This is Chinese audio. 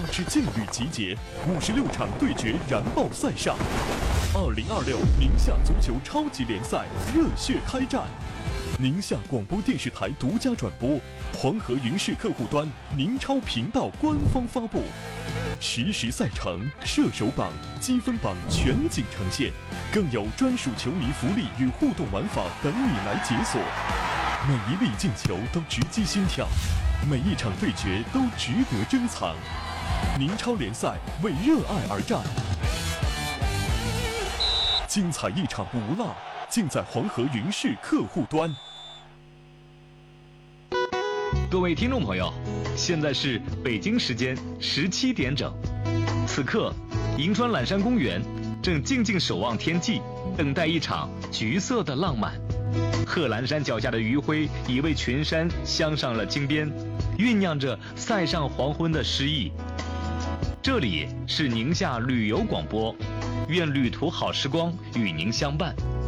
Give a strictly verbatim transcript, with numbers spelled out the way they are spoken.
支劲旅集结，五十六场对决燃爆赛上。二零二六宁夏足球超级联赛热血开战，宁夏广播电视台独家转播，黄河云视客户端、宁超频道官方发布，实时赛程、射手榜、积分榜全景呈现，更有专属球迷福利与互动玩法等你来解锁。每一粒进球都直击心跳，每一场对决都值得珍藏。宁超联赛为热爱而战，精彩一场不落，尽在黄河云视客户端。 各位听众朋友，现在是北京时间十七点整，此刻银川揽山公园正静静守望天际，等待一场橘色的浪漫。贺兰山脚下的余晖已为群山镶上了金边，酝酿着塞上黄昏的诗意。这里是宁夏旅游广播，愿旅途好时光与您相伴。